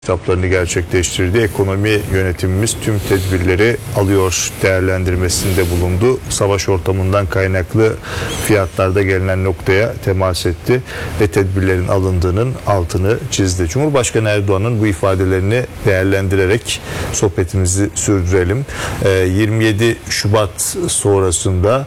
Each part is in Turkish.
Hesaplarını gerçekleştirdi. Ekonomi yönetimimiz tüm tedbirleri alıyor değerlendirmesinde bulundu. Savaş ortamından kaynaklı fiyatlarda gelinen noktaya temas etti ve tedbirlerin alındığının altını çizdi. Cumhurbaşkanı Erdoğan'ın bu ifadelerini değerlendirerek sohbetimizi sürdürelim. 27 Şubat sonrasında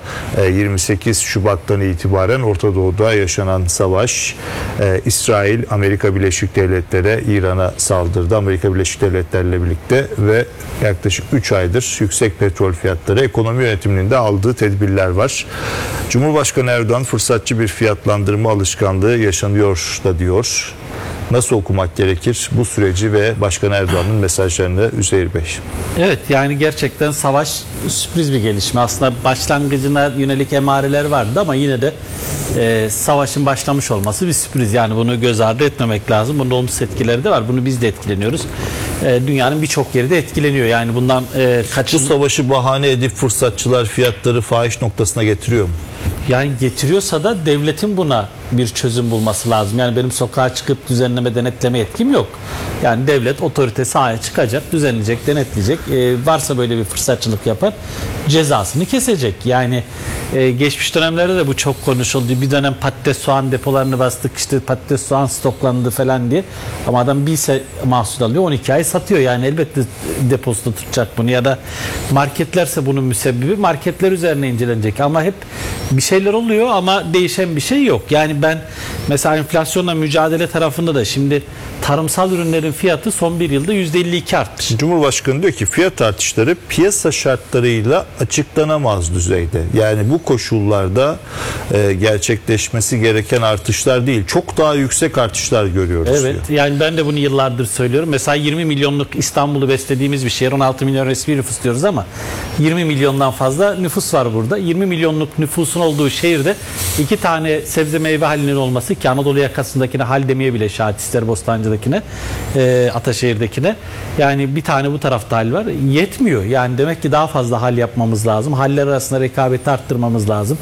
28 Şubat'tan itibaren Orta Doğu'da yaşanan savaş, İsrail, Amerika Birleşik Devletleri'ne, İran'a saldırdı. Amerika Birleşik Devletleri'yle birlikte ve yaklaşık 3 aydır yüksek petrol fiyatları, ekonomi yönetiminin de aldığı tedbirler var. Cumhurbaşkanı Erdoğan fırsatçı bir fiyatlandırma alışkanlığı yaşanıyor da diyor. Nasıl okumak gerekir bu süreci ve Başkan Erdoğan'ın mesajlarını Üzeyir Bey? Evet, yani gerçekten savaş sürpriz bir gelişme. Aslında başlangıcına yönelik emareler vardı ama yine de savaşın başlamış olması bir sürpriz. Yani bunu göz ardı etmemek lazım. Bunun olumsuz etkileri de var. Bunu biz de etkileniyoruz. Dünyanın birçok yeri de etkileniyor. Yani bundan Bu savaşı bahane edip fırsatçılar fiyatları fahiş noktasına getiriyor mu? Yani getiriyorsa da devletin buna bir çözüm bulması lazım. Yani benim sokağa çıkıp düzenleme, denetleme yetkim yok. Yani devlet, otorite sahaya çıkacak, düzenleyecek, denetleyecek. Varsa böyle bir fırsatçılık yapar, cezasını kesecek. Yani geçmiş dönemlerde de bu çok konuşuldu. Bir dönem patates, soğan depolarını bastık, işte patates, soğan stoklandı falan diye. Ama adam bir mahsul alıyor, 12 ay satıyor. Yani elbette deposunda tutacak bunu. Ya da marketlerse bunun müsebbibi, marketler üzerine incelenecek. Ama hep bir şeyler oluyor ama değişen bir şey yok. Yani ben mesela enflasyonla mücadele tarafında da şimdi tarımsal ürünlerin fiyatı son bir yılda %52 artmış. Cumhurbaşkanı diyor ki fiyat artışları piyasa şartlarıyla açıklanamaz düzeyde. Yani bu koşullarda gerçekleşmesi gereken artışlar değil, çok daha yüksek artışlar görüyoruz. Evet, diyor. yani ben de bunu yıllardır söylüyorum. Mesela 20 milyonluk İstanbul'u beslediğimiz bir şehir, 16 milyon resmi nüfus diyoruz ama 20 milyondan fazla nüfus var burada. 20 milyonluk nüfusun olduğu şehirde 2 tane sebze meyve halinin olması, ki Anadolu yakasındakine hal demeye bile şahit, ister Bostancı'dakine, Ataşehir'dekine. Yani bir tane bu tarafta hal var. Yetmiyor. Yani demek ki daha fazla hal yapmamız lazım. Haller arasında rekabeti arttırmamız lazım.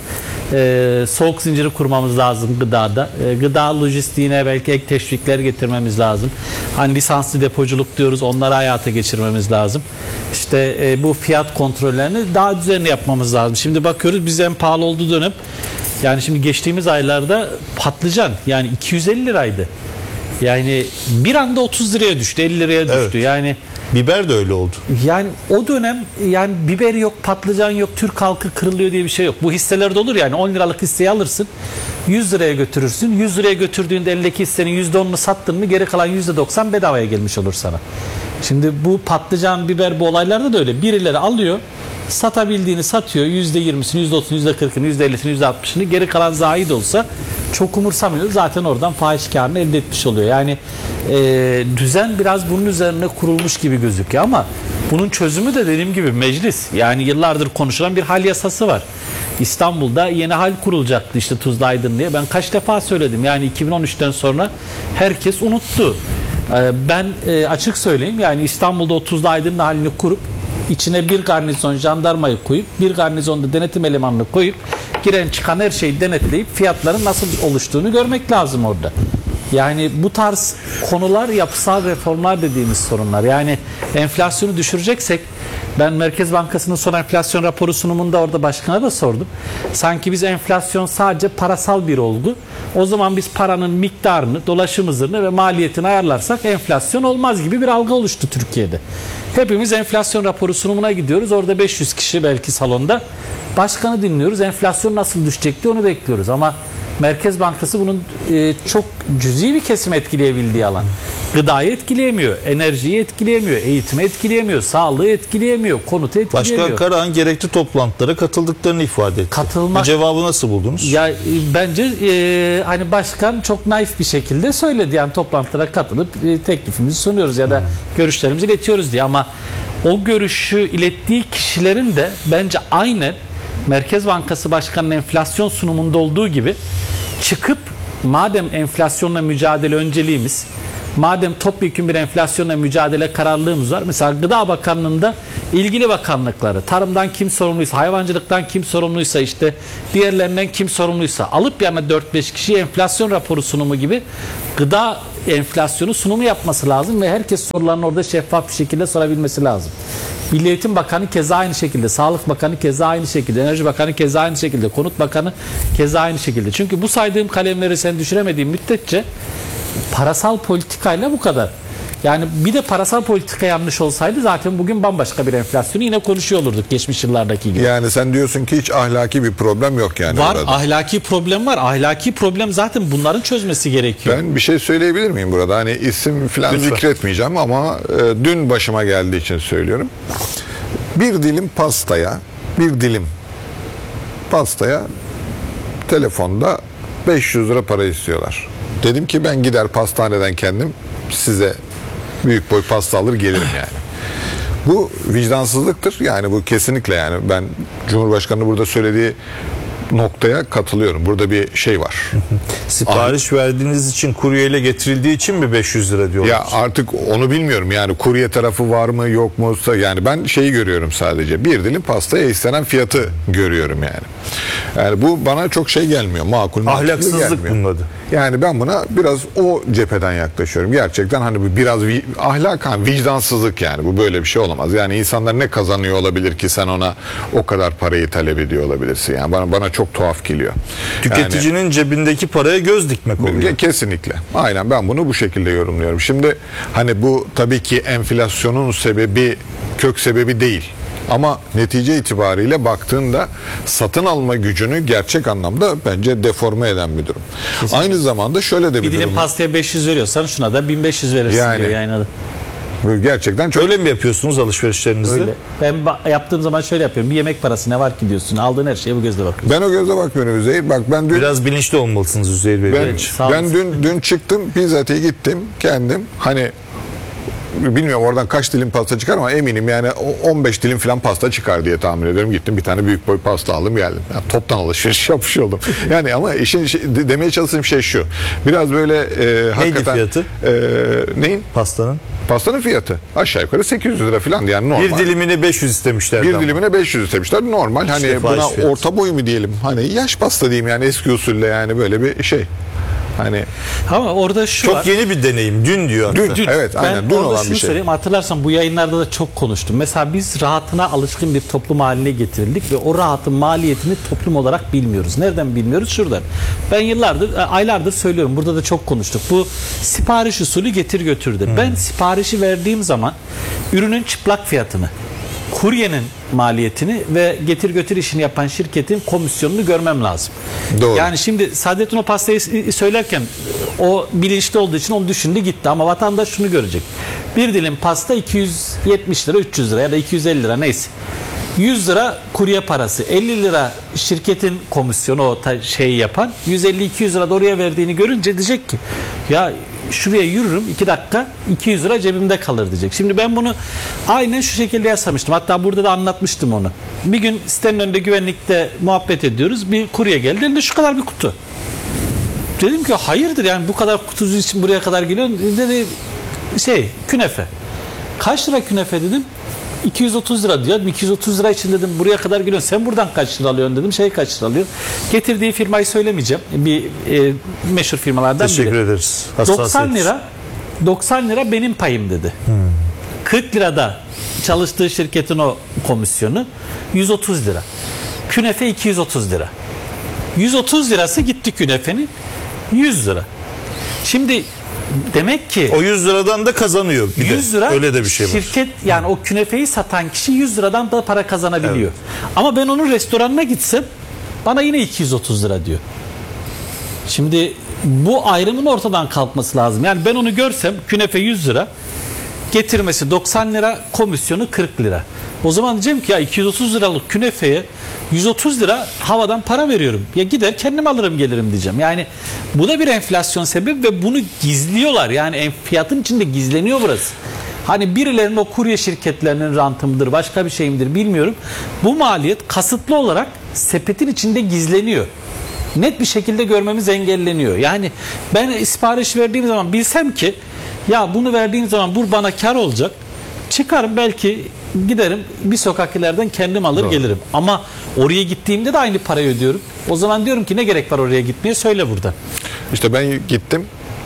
Soğuk zinciri kurmamız lazım gıdada. Gıda lojistiğine belki ek teşvikler getirmemiz lazım. Hani lisanslı depoculuk diyoruz, onları hayata geçirmemiz lazım. İşte bu fiyat kontrollerini daha düzenli yapmamız lazım. Şimdi bakıyoruz, biz en pahalı olduğu dönem, yani şimdi geçtiğimiz aylarda patlıcan yani 250 liraydı. Yani bir anda 30 liraya düştü, 50 liraya düştü. Evet. Yani Biber de öyle oldu. yani o dönem yani biber yok, patlıcan yok, Türk halkı kırılıyor diye bir şey yok. Bu hisselerde olur yani, 10 liralık hisseyi alırsın, 100 liraya götürürsün. 100 liraya götürdüğünde eldeki hissenin %10'unu sattın mı geri kalan %90 bedavaya gelmiş olur sana. Şimdi bu patlıcan, biber, bu olaylarda da öyle. Birileri alıyor, satabildiğini satıyor, %20'sini, %30'unu, %40'ını, %50'sini, %60'ını, geri kalan zahid olsa çok umursamıyor. Zaten oradan fahiş karını elde etmiş oluyor. Yani düzen biraz bunun üzerine kurulmuş gibi gözüküyor ama bunun çözümü de dediğim gibi meclis. Yani yıllardır konuşulan bir hal yasası var. İstanbul'da yeni hal kurulacaktı, işte Tuzla Aydın diye. Ben kaç defa söyledim. Yani 2013'ten sonra herkes unuttu. Ben açık söyleyeyim, yani İstanbul'da o Tuzla Aydın'ın halini kurup içine bir garnizon jandarmayı koyup, bir garnizonda denetim elemanını koyup, giren çıkan her şeyi denetleyip fiyatların nasıl oluştuğunu görmek lazım orada. Yani bu tarz konular yapısal reformlar dediğimiz sorunlar. Yani enflasyonu düşüreceksek, ben Merkez Bankası'nın son enflasyon raporu sunumunda orada başkana da sordum. Sanki biz enflasyon sadece parasal bir olgu. O zaman biz paranın miktarını, dolaşım hızını ve maliyetini ayarlarsak enflasyon olmaz gibi bir algı oluştu Türkiye'de. Hepimiz enflasyon raporu sunumuna gidiyoruz. Orada 500 kişi belki salonda. Başkanı dinliyoruz. Enflasyon nasıl düşecek diye onu bekliyoruz. Ama Merkez Bankası bunun çok cüzi bir kesim etkileyebildiği alan. Gıdayı etkileyemiyor, enerjiyi etkileyemiyor, eğitimi etkileyemiyor, sağlığı etkileyemiyor, konutu etkileyemiyor. Başkan Karahan gerekli toplantılara katıldıklarını ifade etti. Bu cevabı nasıl buldunuz? Ya bence hani başkan çok naif bir şekilde söyledi. Yani toplantılara katılıp teklifimizi sunuyoruz ya da görüşlerimizi iletiyoruz diye, ama o görüşü ilettiği kişilerin de bence aynen Merkez Bankası Başkanı'nın enflasyon sunumunda olduğu gibi çıkıp, madem enflasyonla mücadele önceliğimiz, madem topyekun bir enflasyonla mücadele kararlılığımız var, mesela Gıda Bakanlığı'nda ilgili bakanlıkları, tarımdan kim sorumluysa, hayvancılıktan kim sorumluysa, işte diğerlerinden kim sorumluysa alıp yanına 4-5 kişi enflasyon raporu sunumu gibi gıda enflasyonu sunumu yapması lazım ve herkes sorularını orada şeffaf bir şekilde sorabilmesi lazım. Milli Eğitim Bakanı keza aynı şekilde, Sağlık Bakanı keza aynı şekilde, Enerji Bakanı keza aynı şekilde, Konut Bakanı keza aynı şekilde. Çünkü bu saydığım kalemleri sen düşüremediğin müddetçe parasal politikayla bu kadar. Yani bir de parasal politika yanlış olsaydı zaten bugün bambaşka bir enflasyonu yine konuşuyor olurduk geçmiş yıllardaki gibi. Yani sen diyorsun ki hiç ahlaki bir problem yok yani Var, burada. ahlaki problem var. Ahlaki problem zaten bunların çözmesi gerekiyor. Ben bir şey söyleyebilir miyim burada? Hani isim falan Lütfen. zikretmeyeceğim ama dün başıma geldiği için söylüyorum. Bir dilim pastaya telefonda 500 lira para istiyorlar. Dedim ki ben gider pastaneden kendim size büyük boy pasta alır gelirim yani. Bu vicdansızlıktır. Yani bu kesinlikle, yani ben Cumhurbaşkanı'nın burada söylediği noktaya katılıyorum. Burada bir şey var. Sipariş verdiğiniz için kuryeyle getirildiği için mi 500 lira diyorlar? Ya artık onu bilmiyorum. Yani kurye tarafı var mı yok mu? Yani ben şeyi görüyorum sadece. Bir dilim pastaya istenen fiyatı görüyorum yani. Yani bu bana çok şey gelmiyor. Makul Ahlaksızlık gelmiyor. bunun adı. Yani ben buna biraz o cepheden yaklaşıyorum. Gerçekten hani bu biraz ahlakan, vicdansızlık yani. Bu böyle bir şey olamaz. Yani insanlar ne kazanıyor olabilir ki sen ona o kadar parayı talep ediyor olabilirsin. Yani bana çok tuhaf geliyor. Tüketicinin cebindeki paraya göz dikmek oluyor. Kesinlikle. Aynen, ben bunu bu şekilde yorumluyorum. Şimdi hani bu tabii ki enflasyonun sebebi, kök sebebi değil. Ama netice itibariyle baktığında satın alma gücünü gerçek anlamda bence deforme eden bir durum. Kesinlikle. Aynı zamanda şöyle de bir Bir dilim durum. pastaya 500 veriyorsan şuna da 1500 verirsin Yani. diyor yayınladı. Gerçekten çok Öyle mi yapıyorsunuz alışverişlerinizde? Öyle. Ben yaptığım zaman şöyle yapıyorum. Bir yemek parası ne var ki diyorsun. Aldığın her şeye bu gözle bakıyorsun. ben o gözle bakmıyorum Üzeyir. Bak ben dün Biraz bilinçli olmalısınız Üzeyir Bey. ben, Sağ ben olasın. dün çıktım Pizzati'ye gittim kendim. Hani bilmiyorum oradan kaç dilim pasta çıkar ama eminim yani 15 dilim falan pasta çıkar diye tahmin ediyorum. Gittim bir tane büyük boy pasta aldım geldim. Yani toptan alışveriş yapmış oldum. Yani ama işin demeye çalıştığım şey şu. Biraz böyle hakikaten fiyatı? Neyin? Pastanın. Pastanın fiyatı aşağı yukarı 800 lira falan yani normal. Bir dilimini 500 istemişler. Bir dilimine 500 istemişler. Normal hani Sipariş buna fiyatı. orta boy mu diyelim? Hani yaş pasta diyeyim yani eski usulle yani böyle bir şey. Hani Ama orada şu Çok var. yeni bir deneyim. Dün diyor hatta. Dün. Evet, aynen. Dün orada olan şunu bir şey. söyleyeyim. Hatırlarsan bu yayınlarda da çok konuştum. Mesela biz rahatına alışkın bir toplum haline getirildik ve o rahatın maliyetini toplum olarak bilmiyoruz. Nereden bilmiyoruz? Şuradan. Ben aylardır söylüyorum. Burada da çok konuştuk. Bu sipariş usulü getir götürdü. Ben siparişi verdiğim zaman ürünün çıplak fiyatını, kuryenin maliyetini ve getir götür işini yapan şirketin komisyonunu görmem lazım. Doğru. Yani şimdi Saadettin o pastayı söylerken o bilinçli olduğu için onu düşündü gitti ama vatandaş şunu görecek. Bir dilim pasta 270 lira 300 lira ya da 250 lira neyse. 100 lira kurye parası, 50 lira şirketin komisyonu o şeyi yapan, 150-200 lira da oraya verdiğini görünce diyecek ki ya şuraya yürürüm 2 dakika 200 lira cebimde kalır diyecek. Şimdi ben bunu aynen şu şekilde yasamıştım. Hatta burada da anlatmıştım onu. Bir gün sitenin önünde güvenlikte muhabbet ediyoruz. Bir kurye geldi. Elinde şu kadar bir kutu. Dedim ki hayırdır yani bu kadar kutusu için buraya kadar geliyor. Dedi künefe. Kaç lira künefe dedim. 230 lira diyor. 230 lira için dedim buraya kadar geliyorsun. Sen buradan kaç lira alıyorsun dedim. Kaç lira alıyor. Getirdiği firmayı söylemeyeceğim. Bir meşhur firmalardan biri. Teşekkür ederiz. 90 lira benim payım dedi. 40 lirada çalıştığı şirketin o komisyonu 130 lira. Künefe 230 lira. 130 lirası gitti künefenin 100 lira. Şimdi demek ki O 100 liradan da kazanıyor. Bir 100 de. lira Öyle de bir şey var. şirket yani o künefeyi satan kişi 100 liradan da para kazanabiliyor. Ama ben onun restoranına gitsem bana yine 230 lira diyor. Şimdi bu ayrımın ortadan kalkması lazım. Yani ben onu görsem künefe 100 lira getirmesi 90 lira komisyonu 40 lira. O zaman diyeceğim ki ya 230 liralık künefeye 130 lira havadan para veriyorum. Ya gider kendim alırım gelirim diyeceğim. Yani bu da bir enflasyon sebebi ve bunu gizliyorlar. Yani fiyatın içinde gizleniyor burası. Hani birilerinin o kurye şirketlerinin rantı mıdır başka bir şey midir bilmiyorum. Bu maliyet kasıtlı olarak sepetin içinde gizleniyor. Net bir şekilde görmemiz engelleniyor. Yani ben sipariş verdiğim zaman bilsem ki ya bunu verdiğim zaman bu bana kar olacak. Çıkarım belki giderim bir sokak ileriden kendim alır gelirim. Ama oraya gittiğimde de aynı parayı ödüyorum. O zaman diyorum ki ne gerek var oraya gitmeye söyle burada. İşte ben gittim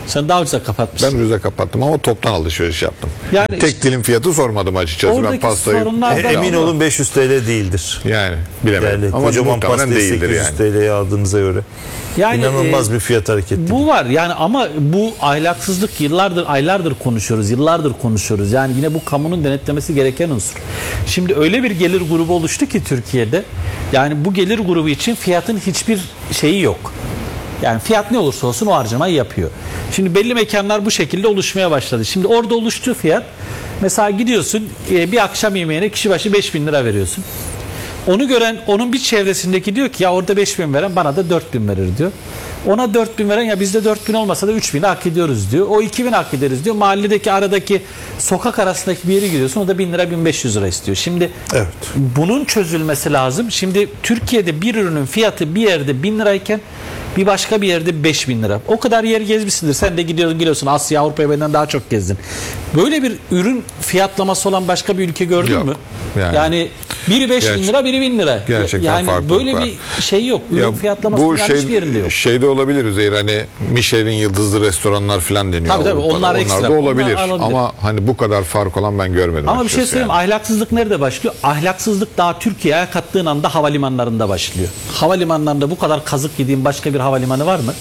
Sen daha ucuza kapatmışsın. Ben ucuza kapattım ama toptan alışveriş yaptım. Yani tek dilim fiyatı sormadım açıkçası. Ben oradaki pastayı sorunlar da- Emin olun 500 TL değildir. yani bilemedim. Yani Ama kocaman muhtemelen pastayı değildir 800 yani. TL'ye aldığınıza göre. Yani, İnanılmaz bir fiyat hareketi. Bu var yani, ama bu ahlaksızlık aylardır konuşuyoruz. Yani yine bu kamunun denetlemesi gereken unsur. Şimdi öyle bir gelir grubu oluştu ki Türkiye'de, yani bu gelir grubu için fiyatın hiçbir şeyi yok. Yani fiyat ne olursa olsun o harcamayı yapıyor. Şimdi belli mekanlar bu şekilde oluşmaya başladı. Şimdi orada oluştuğu fiyat, mesela gidiyorsun bir akşam yemeğine kişi başı 5.000 lira veriyorsun. Onu gören, onun bir çevresindeki diyor ki ya orada 5.000 veren bana da 4.000 verir diyor. Ona 4.000 veren ya bizde 4.000 olmasa da 3.000 hak ediyoruz diyor. O 2.000 hak ederiz diyor. Mahalledeki aradaki sokak arasındaki bir yere gidiyorsun, o da 1.000 lira 1.500 lira istiyor. Şimdi Evet. bunun çözülmesi lazım. Şimdi Türkiye'de bir ürünün fiyatı bir yerde 1.000 lirayken bir başka bir yerde 5.000 lira. O kadar yer gezmişsindir. Sen de geliyorsun Asya, Avrupa'ya benden daha çok gezdin. Böyle bir ürün fiyatlaması olan başka bir ülke gördün Yok. mü? Yani- Yani biri 5.000 lira, biri 1.000 lira. Gerçekten yani farklılık böyle var. bir şey yok. Ürün fiyatlaması bu dünyanın hiçbir yerinde yok. şeyde olabilir Üzeyir, hani Michelin yıldızlı restoranlar falan deniyor. Tabii, Avrupa'da. onlar ekstra. da olabilir. Onlar olabilir. Ama hani bu kadar fark olan ben görmedim. Ama bir şey açıkçası söyleyeyim, ahlaksızlık nerede başlıyor? Ahlaksızlık daha Türkiye'ye kattığın anda havalimanlarında başlıyor. Havalimanlarında bu kadar kazık yediğin başka bir havalimanı var mı?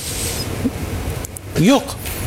Yok.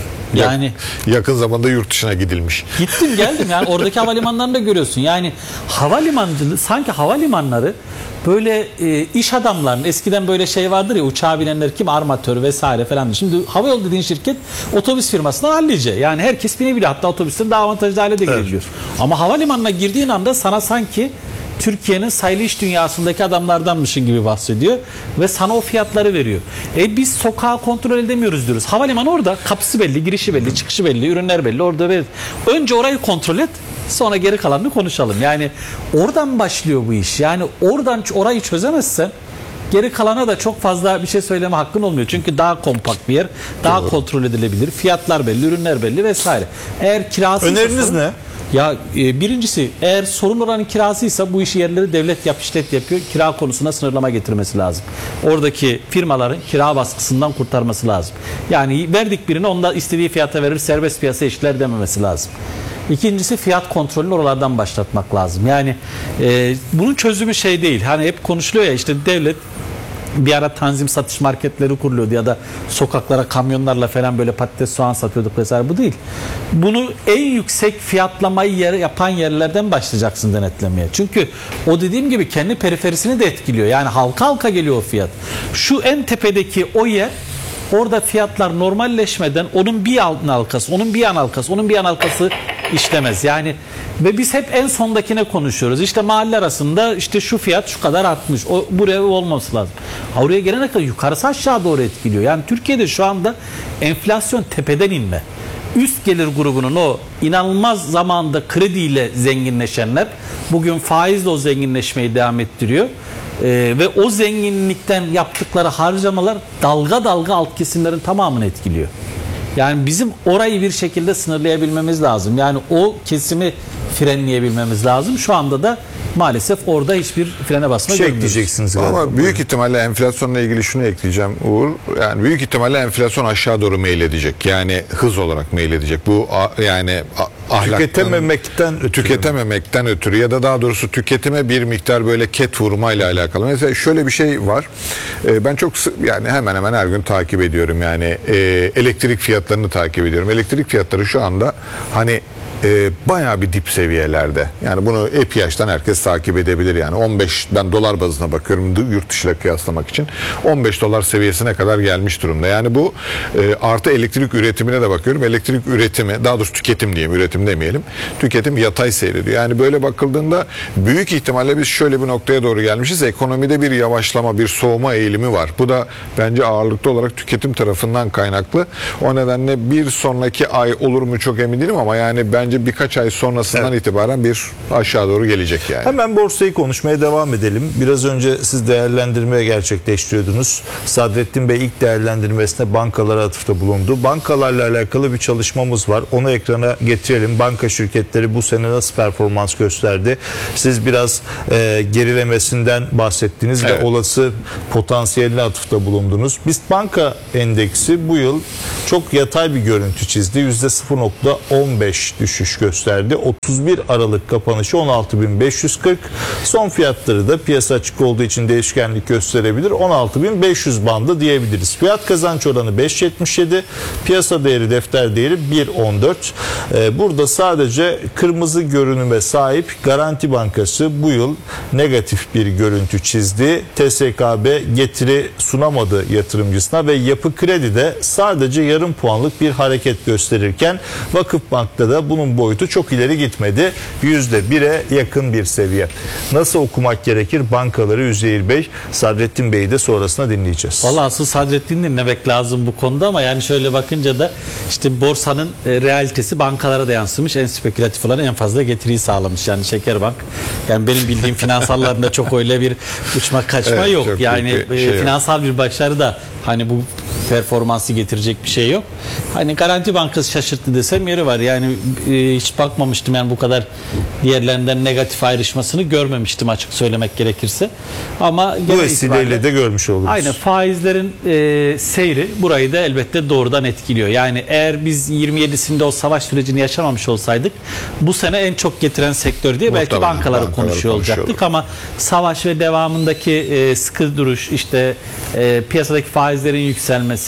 Yani Yakın zamanda yurt dışına gidilmiş. gittim geldim, yani oradaki havalimanlarında görüyorsun. Yani havalimancılığı, sanki havalimanları böyle iş adamlarının, eskiden böyle şey vardır ya, uçağa binenler kim, armatör vesaire falan. Şimdi havayolu dediğin şirket otobüs firmasından hallice. Yani herkes binebiliyor, hatta otobüslerin daha avantajlı hale de geliyor. Ama havalimanına girdiğin anda sana sanki Türkiye'nin sayılı iş dünyasındaki adamlardanmışın gibi bahsediyor ve sana o fiyatları veriyor. Biz sokağı kontrol edemiyoruz diyoruz. Havalimanı orada, kapısı belli, girişi belli, çıkışı belli, ürünler belli, orada belli. Önce orayı kontrol et, sonra geri kalanını konuşalım. Yani oradan başlıyor bu iş. Yani oradan orayı çözemezsen geri kalana da çok fazla bir şey söyleme hakkın olmuyor. Çünkü daha kompakt bir yer, daha kontrol edilebilir, fiyatlar belli, ürünler belli vesaire. Eğer kirası Öneriniz ne? Ya birincisi, eğer sorun oranın kirasıysa bu işi yerleri devlet yap işlet yapıyor. Kira konusuna sınırlama getirmesi lazım. Oradaki firmaların kira baskısından kurtarması lazım. Yani verdik birine, onda istediği fiyata verir, serbest piyasa işler dememesi lazım. İkincisi, fiyat kontrolünü oralardan başlatmak lazım. Yani bunun çözümü şey değil. Hani hep konuşuluyor ya, işte devlet bir ara tanzim satış marketleri kuruluyordu ya da sokaklara kamyonlarla falan böyle patates, soğan satıyorduk vesaire. Bu değil. Bunu en yüksek fiyatlamayı yapan yerlerden başlayacaksın denetlemeye. Çünkü o dediğim gibi kendi periferisini de etkiliyor. Yani halka geliyor o fiyat. Şu en tepedeki o yer, orada fiyatlar normalleşmeden onun bir yan halkası, onun bir yan halkası, onun bir yan halkası işlemez. Yani ve biz hep en sondakine konuşuyoruz. İşte mahalle arasında işte şu fiyat şu kadar artmış. O buraya olması lazım. Oraya gelene kadar yukarısı aşağı doğru etkiliyor. Yani Türkiye'de şu anda enflasyon tepeden inme. Üst gelir grubunun o inanılmaz zamanda krediyle zenginleşenler bugün faizle o zenginleşmeyi devam ettiriyor. Ve o zenginlikten yaptıkları harcamalar dalga dalga alt kesimlerin tamamını etkiliyor. Yani bizim orayı bir şekilde sınırlayabilmemiz lazım. Yani o kesimi frenleyebilmemiz lazım. Şu anda da maalesef orada hiçbir frene basma görmüyoruz. Ekleyeceksiniz galiba. Ama büyük ihtimalle enflasyonla ilgili şunu ekleyeceğim Uğur. Yani büyük ihtimalle enflasyon aşağı doğru meyledecek. Yani hız olarak meyledecek. Bu yani ahlaktan, tüketememekten ötürü ya da daha doğrusu tüketime bir miktar böyle ket vurmayla alakalı. Mesela şöyle bir şey var. Ben çok yani hemen hemen her gün takip ediyorum. Yani elektrik fiyatlarını takip ediyorum. Elektrik fiyatları şu anda hani bayağı bir dip seviyelerde. Yani bunu EPİAŞ'tan herkes takip edebilir. Yani 15, ben dolar bazına bakıyorum yurt dışıyla kıyaslamak için. 15 dolar seviyesine kadar gelmiş durumda. Yani bu artı elektrik üretimine de bakıyorum. Elektrik üretimi, daha doğrusu tüketim diyeyim, üretim demeyelim. Tüketim yatay seyrediyor. Yani böyle bakıldığında büyük ihtimalle biz şöyle bir noktaya doğru gelmişiz. Ekonomide bir yavaşlama, bir soğuma eğilimi var. Bu da bence ağırlıklı olarak tüketim tarafından kaynaklı. O nedenle bir sonraki ay olur mu çok emin değilim ama yani bence bence birkaç ay sonrasından itibaren bir aşağı doğru gelecek yani. Hemen borsayı konuşmaya devam edelim. Biraz önce siz değerlendirme gerçekleştiriyordunuz. Sadrettin Bey ilk değerlendirmesinde bankalara atıfta bulundu. Bankalarla alakalı bir çalışmamız var. Onu ekrana getirelim. Banka şirketleri bu sene nasıl performans gösterdi? Siz biraz gerilemesinden bahsettiniz ve olası potansiyeline atıfta bulundunuz. BIST banka endeksi bu yıl çok yatay bir görüntü çizdi. %0.15 düşüş gösterdi. 31 Aralık kapanışı 16.540. Son fiyatları da piyasa açık olduğu için değişkenlik gösterebilir. 16.500 bandı diyebiliriz. Fiyat kazanç oranı 5.77. Piyasa değeri, defter değeri 1.14. Burada sadece kırmızı görünüme sahip Garanti Bankası bu yıl negatif bir görüntü çizdi. TSKB getiri sunamadı yatırımcısına ve Yapı Kredi de sadece yarım puanlık bir hareket gösterirken Vakıfbank'ta da bunun boyutu çok ileri gitmedi. %1'e yakın bir seviye. Nasıl okumak gerekir bankaları Üzeyir Bey? Sadrettin Bey'i de sonrasında dinleyeceğiz. Vallahi asıl Sadrettin'i dinlemek lazım bu konuda ama yani şöyle bakınca da işte borsanın realitesi bankalara da yansımış. En spekülatif olan en fazla getiriyi sağlamış. Yani Şekerbank. Yani benim bildiğim finansallarında çok öyle bir uçma kaçma yok. Yani finansal bir başarı da hani bu performansı getirecek bir şey yok. Hani Garanti Bankası şaşırttı desem yeri var. Yani hiç bakmamıştım yani bu kadar diğerlerinden negatif ayrışmasını görmemiştim açık söylemek gerekirse. Ama bu vesileyle de görmüş oluruz. Aynen, faizlerin seyri burayı da elbette doğrudan etkiliyor. Yani eğer biz 27'sinde o savaş sürecini yaşamamış olsaydık bu sene en çok getiren sektör diye belki bankaları konuşuyor olacaktık ama savaş ve devamındaki sıkı duruş, işte piyasadaki faizlerin yükselmesi,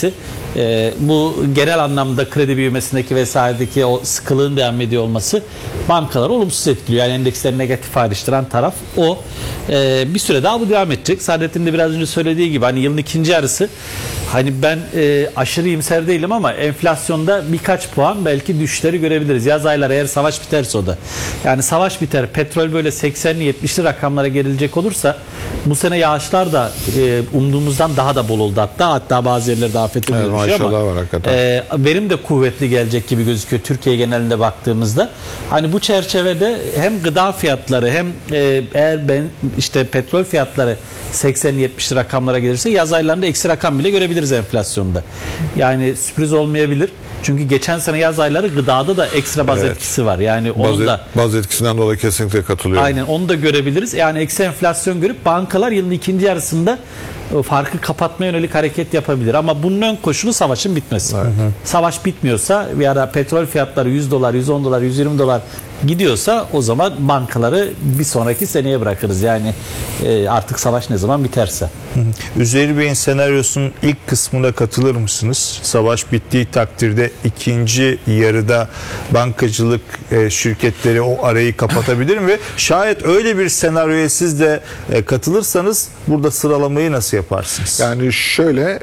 bu genel anlamda kredi büyümesindeki vesairedeki o sıkılığın devam ediyor olması bankaları olumsuz etkiliyor. Yani endeksleri negatif ayrıştıran taraf o. Bir süre daha bu devam edecek. Saadettin de biraz önce söylediği gibi hani yılın ikinci yarısı, hani ben aşırı iyimser değilim ama enflasyonda birkaç puan belki düşüşleri görebiliriz. Yaz ayları eğer savaş biterse o da. Yani savaş biter, petrol böyle 80'li 70'li rakamlara gerilecek olursa bu sene yağışlar da umduğumuzdan daha da bol oldu. Hatta bazı yerlerde afete dönmüş ama var hakikaten. Verim de kuvvetli gelecek gibi gözüküyor Türkiye genelinde baktığımızda. Hani bu çerçevede hem gıda fiyatları hem eğer işte petrol fiyatları 80-70 rakamlara gelirse yaz aylarında eksi rakam bile görebiliriz enflasyonda. Yani sürpriz olmayabilir. Çünkü geçen sene yaz ayları gıdada da ekstra baz etkisi var. Yani onun da baz etkisinden dolayı kesinlikle katılıyorum. Aynen, onu da görebiliriz. Yani eksi enflasyon görüp bankalar yılın ikinci yarısında farkı kapatmaya yönelik hareket yapabilir. Ama bunun ön koşulu savaşın bitmesi. Savaş bitmiyorsa ya da petrol fiyatları $100, $110, $120 gidiyorsa o zaman bankaları bir sonraki seneye bırakırız. Yani artık savaş ne zaman biterse. Üzeyir Bey'in senaryosunun ilk kısmına katılır mısınız? Savaş bittiği takdirde ikinci yarıda bankacılık şirketleri o arayı kapatabilir mi? Ve şayet öyle bir senaryoya siz de katılırsanız burada sıralamayı nasıl yaparsınız? Yani şöyle,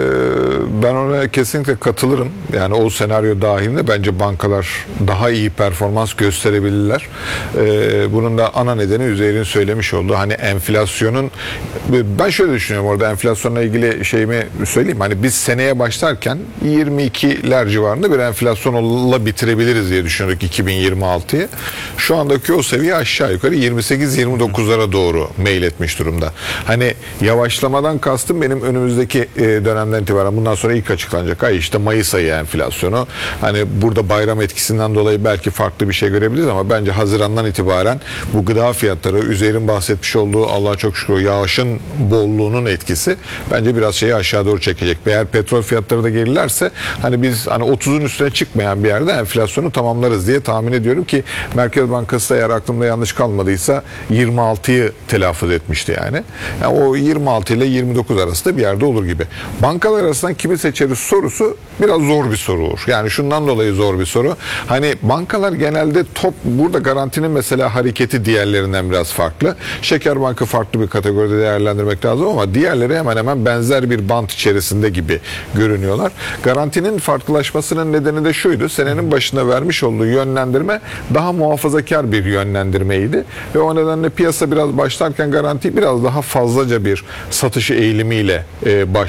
ben ona kesinlikle katılırım. Yani o senaryo dahilinde bence bankalar daha iyi performans gösterebilirler. Bunun da ana nedeni Üzeyir'in söylemiş olduğu hani enflasyonun, ben şöyle düşünüyorum, orada enflasyonla ilgili şeyimi söyleyeyim. Hani biz seneye başlarken 22'ler civarında bir enflasyonla bitirebiliriz diye düşünüyorduk 2026'yı. Şu andaki o seviye aşağı yukarı 28-29'lara doğru meyletmiş durumda. Hani yavaşlamadan kastım benim önümüzdeki dönemden itibaren bundan sonra ilk açıklanacak ay işte Mayıs ayı enflasyonu. Hani burada bayram etkisinden dolayı belki farklı bir şey görebiliriz ama bence Haziran'dan itibaren bu gıda fiyatları, Üzeyir'in bahsetmiş olduğu Allah'a çok şükür yağışın bolluğunun etkisi bence biraz şeyi aşağı doğru çekecek. Eğer petrol fiyatları da gerilerse hani biz hani 30'un üstüne çıkmayan bir yerde enflasyonu tamamlarız diye tahmin ediyorum ki Merkez Bankası eğer aklımda yanlış kalmadıysa 26'yı telaffuz etmişti yani. Yani o 26 ile 29 arasında bir yerde olur gibi. Bankalar arasından kimi seçeriz sorusu biraz zor bir soru olur. Yani şundan dolayı zor bir soru. Hani bankalar genelde burada Garanti'nin mesela hareketi diğerlerinden biraz farklı. Şekerbank'ı farklı bir kategoride değerlendirmek lazım ama diğerleri hemen hemen benzer bir bant içerisinde gibi görünüyorlar. Garanti'nin farklılaşmasının nedeni de şuydu. Senenin başında vermiş olduğu yönlendirme daha muhafazakar bir yönlendirmeydi. Ve o nedenle piyasa biraz başlarken Garanti biraz daha fazlaca bir satışı eğilimiyle başladı.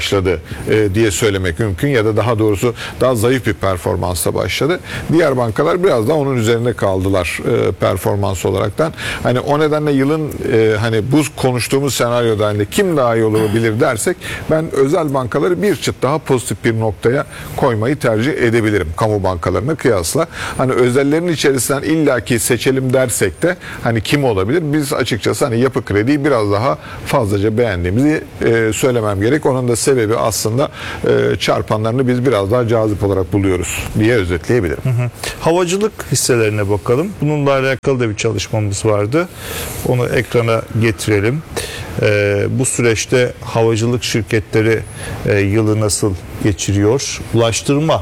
başladı diye söylemek mümkün, ya da daha doğrusu daha zayıf bir performansla başladı. Diğer bankalar biraz daha onun üzerinde kaldılar performans olaraktan. Hani o nedenle yılın hani bu konuştuğumuz senaryoda hani kim daha iyi olabilir dersek, ben özel bankaları bir çıt daha pozitif bir noktaya koymayı tercih edebilirim kamu bankalarına kıyasla. Hani özellerin içerisinden illaki seçelim dersek de hani kim olabilir? Biz açıkçası hani Yapı Kredi'yi biraz daha fazlaca beğendiğimizi söylemem gerek. Onun da sebebi aslında çarpanlarını biz biraz daha cazip olarak buluyoruz diye özetleyebilirim. Havacılık hisselerine bakalım. Bununla alakalı da bir çalışmamız vardı. Onu ekrana getirelim. Bu süreçte havacılık şirketleri yılı nasıl geçiriyor? Ulaştırma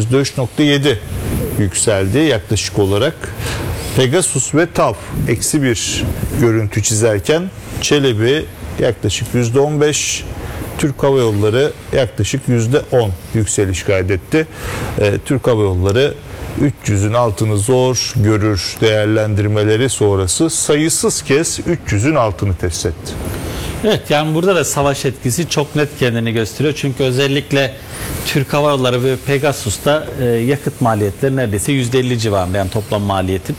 %3.7 yükseldi yaklaşık olarak. Pegasus ve TAV eksi bir görüntü çizerken Çelebi yaklaşık %15, Türk Hava Yolları yaklaşık %10 yükseliş kaydetti. Türk Hava Yolları 300'ün altını zor görür değerlendirmeleri sonrası sayısız kez 300'ün altını test etti. Evet, yani burada da savaş etkisi çok net kendini gösteriyor. Çünkü özellikle Türk Hava Yolları ve Pegasus'ta yakıt maliyetleri neredeyse %50 civarında, yani toplam maliyetin.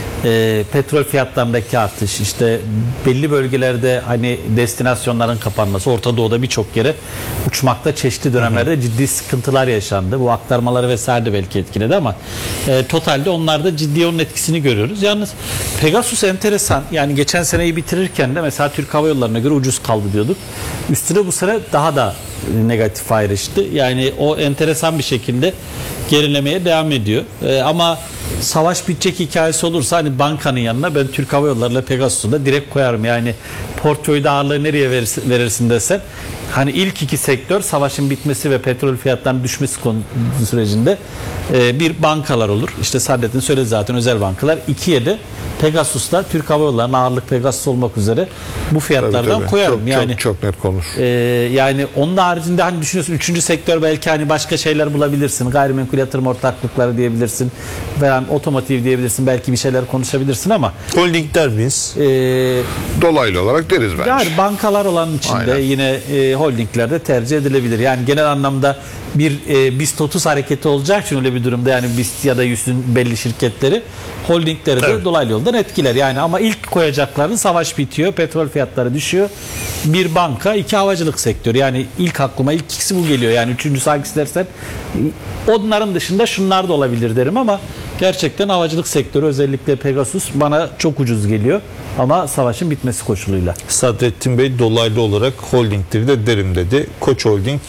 Petrol fiyatlarındaki artış, işte belli bölgelerde hani destinasyonların kapanması, Orta Doğu'da birçok yere uçmakta çeşitli dönemlerde ciddi sıkıntılar yaşandı. Bu aktarmaları vesaire de belki etkiledi ama totalde onlarda ciddi onun etkisini görüyoruz. Yalnız Pegasus enteresan, yani geçen seneyi bitirirken de mesela Türk Hava Yolları'na göre ucuz kaldı diyorduk. Üstüne bu sene daha da negatif ayrıştı. Yani o enteresan bir şekilde gerilemeye devam ediyor. Ama savaş bitecek hikayesi olursa hani bankanın yanına ben Türk Hava Yolları ile Pegasus'u da direkt koyarım. Yani portföyde ağırlığı nereye verirsin desen, hani ilk iki sektör savaşın bitmesi ve petrol fiyatlarının düşmesi sürecinde bir bankalar olur. İşte Saadettin söyledi zaten, özel bankalar. İkiye de Pegasus'ta Türk Hava Yolları'nın ağırlık Pegasus olmak üzere bu fiyatlardan Tabii. koyarım. Çok net konuş. Yani onun haricinde hani düşünüyorsun, üçüncü sektör belki hani başka şeyler bulabilirsin. Gayrimenkul yatırım ortaklıkları diyebilirsin. Veya otomotiv diyebilirsin. Belki bir şeyler konuşabilirsin ama Holdingler biz. Dolaylı olarak deriz bence. yani bankalar olan içinde Aynen. yine holdinglerde tercih edilebilir. Yani genel anlamda bir BIST 30 hareketi olacak için öyle bir durumda, yani BIST ya da yüzün belli şirketleri holdingleri de Evet. dolaylı yoldan etkiler. Yani ama ilk koyacakların savaş bitiyor, petrol fiyatları düşüyor. Bir banka, iki havacılık sektörü. Yani ilk aklıma ilk ikisi bu geliyor. Yani üçüncüsü hangisi dersen, onların dışında şunlar da olabilir derim ama gerçekten havacılık sektörü, özellikle Pegasus bana çok ucuz geliyor ama savaşın bitmesi koşuluyla. Sadrettin Bey dolaylı olarak holdingleri de derim dedi. Koç Holding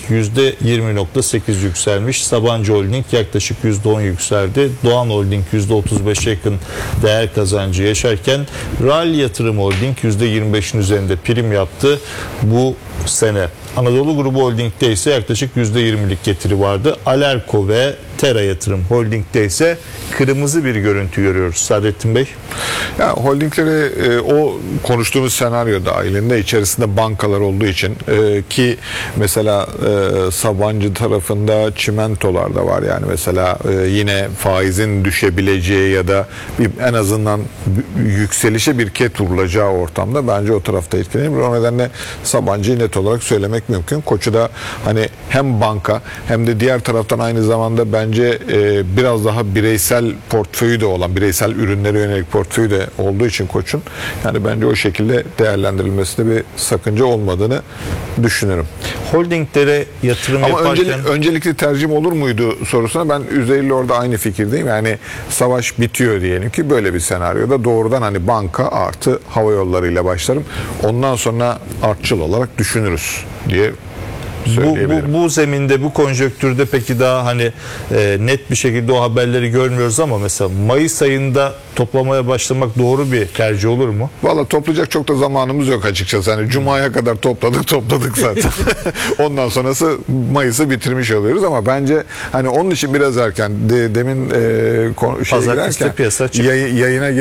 %20.8 yükselmiş. Sabancı Holding yaklaşık %10 yükseldi. Doğan Holding %35'e yakın değer kazancı yaşarken RAL Yatırım Holding %25'in üzerinde prim yaptı bu sene. Anadolu Grubu Holding'de ise yaklaşık %20'lik getiri vardı. Alerko ve Tera Yatırım Holding'de ise kırmızı bir görüntü görüyoruz. Saadettin Bey. Ya holdingleri o konuştuğumuz senaryo dahilinde içerisinde bankalar olduğu için ki mesela Sabancı tarafında çimentolar da var, yani mesela yine faizin düşebileceği ya da en azından yükselişe bir ket vurulacağı ortamda bence o tarafta etkilenir. O nedenle Sabancı'yı net olarak söylemek mümkün. Koç'u da hani hem banka hem de diğer taraftan aynı zamanda bence biraz daha bireysel portföyü de olan, bireysel ürünlere yönelik portföyü de olduğu için Koç'un, yani bence o şekilde değerlendirilmesinde bir sakınca olmadığını düşünüyorum. Holdinglere yatırım Ama yaparken öncelikli tercihim olur muydu sorusuna ben Üzeyir'le orada aynı fikirdeyim. Yani savaş bitiyor diyelim ki, böyle bir senaryoda doğrudan hani banka artı hava yollarıyla başlarım. Ondan sonra artçıl olarak düşünürüz diye söyleyebilirim. bu zeminde, bu konjonktürde peki daha hani net bir şekilde o haberleri görmüyoruz ama mesela Mayıs ayında toplamaya başlamak doğru bir tercih olur mu? Valla toplayacak çok da zamanımız yok açıkçası. Hani Cuma'ya kadar topladık zaten. Ondan sonrası Mayıs'ı bitirmiş oluyoruz ama bence hani onun için biraz erken. Demin Pazartesi piyasa açık. yayına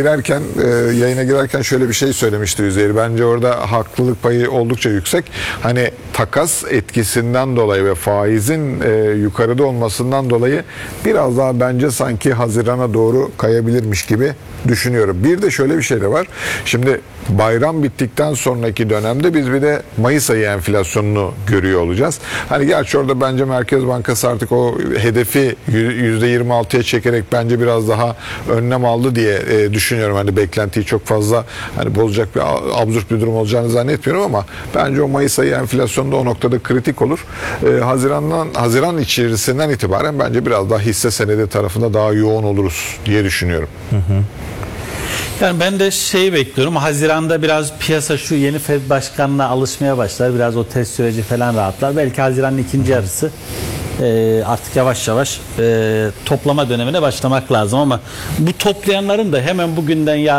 girerken şöyle bir şey söylemişti Üzeyir. Bence orada haklılık payı oldukça yüksek. Hani takas etkisi etkisinden dolayı ve faizin yukarıda olmasından dolayı biraz daha bence sanki Haziran'a doğru kayabilirmiş gibi düşünüyorum. Bir de şöyle bir şey de var. Şimdi bayram bittikten sonraki dönemde biz bir de Mayıs ayı enflasyonunu görüyor olacağız. Hani gerçi orada bence Merkez Bankası artık o hedefi %26'ya çekerek bence biraz daha önlem aldı diye düşünüyorum. Hani beklentiyi çok fazla hani bozacak bir absürt bir durum olacağını zannetmiyorum ama bence o Mayıs ayı enflasyonu da o noktada kritik olur. Haziran içerisinden itibaren bence biraz daha hisse senedi tarafında daha yoğun oluruz diye düşünüyorum. Yani ben de şeyi bekliyorum. Haziran'da biraz piyasa şu yeni Fed başkanına alışmaya başlar. Biraz o test süreci falan rahatlar. Belki Haziran'ın ikinci yarısı artık yavaş yavaş toplama dönemine başlamak lazım ama bu toplayanların da hemen bugünden